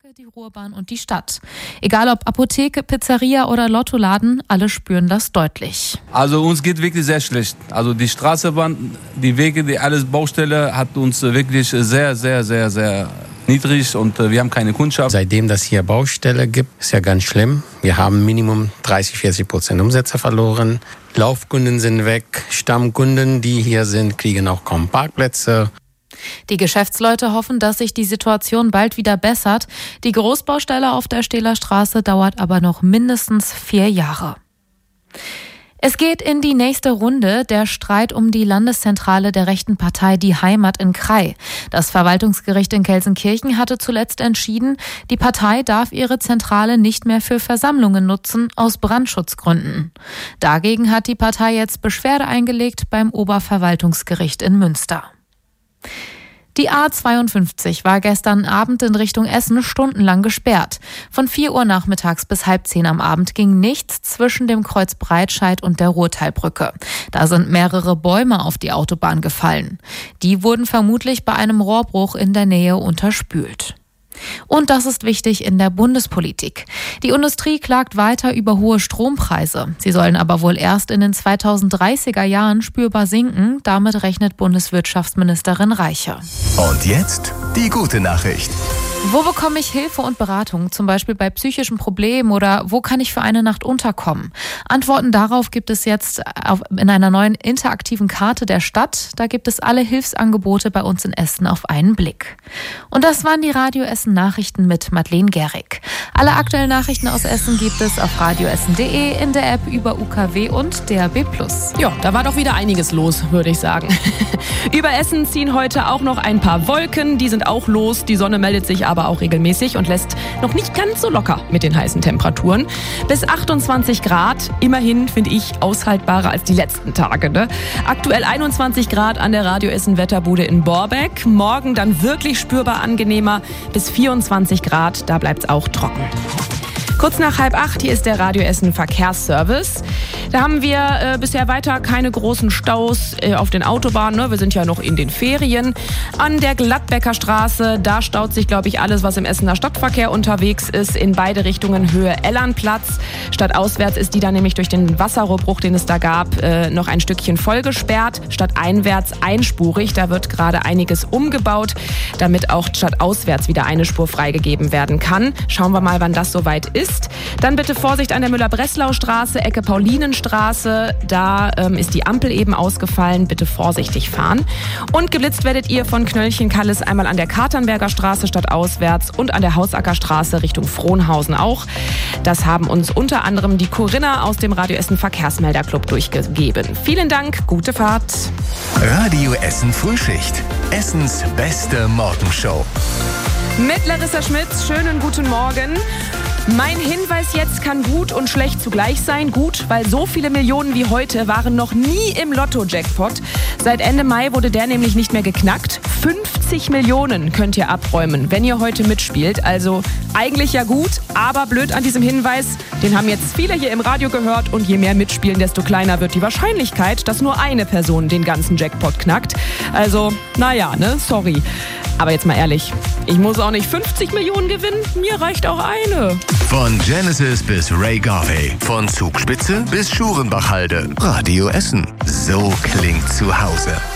die Ruhrbahn und die Stadt. Egal ob Apotheke, Pizzeria oder Lottoladen, alle spüren das deutlich. Also uns geht wirklich sehr schlecht. Also die Straßenbahn, die Wege, die alles Baustelle hat uns wirklich sehr, sehr, sehr, sehr niedrig und wir haben keine Kundschaft. Seitdem das hier Baustelle gibt, ist ja ganz schlimm. Wir haben Minimum 30-40% Umsätze verloren. Laufkunden sind weg, Stammkunden, die hier sind, kriegen auch kaum Parkplätze. Die Geschäftsleute hoffen, dass sich die Situation bald wieder bessert. Die Großbaustelle auf der Stehler Straße dauert aber noch mindestens 4 Jahre. Es geht in die nächste Runde, der Streit um die Landeszentrale der rechten Partei Die Heimat in Krai. Das Verwaltungsgericht in Gelsenkirchen hatte zuletzt entschieden, die Partei darf ihre Zentrale nicht mehr für Versammlungen nutzen, aus Brandschutzgründen. Dagegen hat die Partei jetzt Beschwerde eingelegt beim Oberverwaltungsgericht in Münster. Die A52 war gestern Abend in Richtung Essen stundenlang gesperrt. Von 4 Uhr nachmittags bis 9:30 am Abend ging nichts zwischen dem Kreuz Breitscheid und der Ruhrtalbrücke. Da sind mehrere Bäume auf die Autobahn gefallen. Die wurden vermutlich bei einem Rohrbruch in der Nähe unterspült. Und das ist wichtig in der Bundespolitik. Die Industrie klagt weiter über hohe Strompreise. Sie sollen aber wohl erst in den 2030er Jahren spürbar sinken. Damit rechnet Bundeswirtschaftsministerin Reiche. Und jetzt die gute Nachricht. Wo bekomme ich Hilfe und Beratung, zum Beispiel bei psychischen Problemen oder wo kann ich für eine Nacht unterkommen? Antworten darauf gibt es jetzt in einer neuen interaktiven Karte der Stadt. Da gibt es alle Hilfsangebote bei uns in Essen auf einen Blick. Und das waren die Radio Essen Nachrichten mit Madeleine Gehrig. Alle aktuellen Nachrichten aus Essen gibt es auf radioessen.de, in der App über UKW und DAB+. Ja, da war doch wieder einiges los, würde ich sagen. Über Essen ziehen heute auch noch ein paar Wolken, die sind auch los. Die Sonne meldet sich aber auch regelmäßig und lässt noch nicht ganz so locker mit den heißen Temperaturen. Bis 28 Grad, immerhin finde ich aushaltbarer als die letzten Tage. Ne? Aktuell 21 Grad an der Radio Essen Wetterbude in Borbeck. Morgen dann wirklich spürbar angenehmer, bis 24 Grad, da bleibt es auch trocken. Kurz nach 7:30, hier ist der Radio Essen Verkehrsservice. Da haben wir bisher weiter keine großen Staus auf den Autobahnen. Ne? Wir sind ja noch in den Ferien. An der Gladbecker Straße, da staut sich, glaube ich, alles, was im Essener Stadtverkehr unterwegs ist. In beide Richtungen Höhe Ellernplatz. Stadtauswärts ist die dann nämlich durch den Wasserrohrbruch, den es da gab, noch ein Stückchen vollgesperrt. Stadteinwärts einspurig. Da wird gerade einiges umgebaut, damit auch stadtauswärts wieder eine Spur freigegeben werden kann. Schauen wir mal, wann das soweit ist. Dann bitte Vorsicht an der Müller-Breslau-Straße, Ecke Paulinenstraße. Da ist die Ampel eben ausgefallen. Bitte vorsichtig fahren. Und geblitzt werdet ihr von Knöllchen-Kallis einmal an der Katernberger Straße stadtauswärts und an der Hausackerstraße Richtung Frohnhausen auch. Das haben uns unter anderem die Corinna aus dem Radio Essen Verkehrsmelderclub durchgegeben. Vielen Dank, gute Fahrt. Radio Essen Frühschicht. Essens beste Morgenshow. Mit Larissa Schmitz, schönen guten Morgen. Mein Hinweis jetzt kann gut und schlecht zugleich sein. Gut, weil so viele Millionen wie heute waren noch nie im Lotto-Jackpot. Seit Ende Mai wurde der nämlich nicht mehr geknackt. 50 Millionen könnt ihr abräumen, wenn ihr heute mitspielt. Also eigentlich ja gut, aber blöd an diesem Hinweis. Den haben jetzt viele hier im Radio gehört und je mehr mitspielen, desto kleiner wird die Wahrscheinlichkeit, dass nur eine Person den ganzen Jackpot knackt. Also, naja, ne, sorry. Aber jetzt mal ehrlich, ich muss auch nicht 50 Millionen gewinnen, mir reicht auch eine. Von Genesis bis Ray Garvey, von Zugspitze bis Schurenbachhalde. Radio Essen, so klingt zu Hause.